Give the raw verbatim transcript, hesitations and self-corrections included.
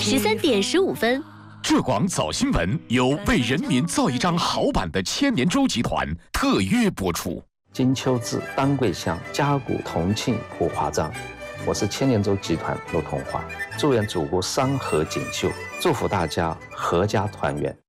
十三点十五分， 浙广早新闻由为人民造一张好版的千年舟集团特约播出。 金秋至，丹桂香，嘉谷同庆普华章。我是千年舟集团陆同华，祝愿祖国山河锦绣，祝福大家阖家团圆。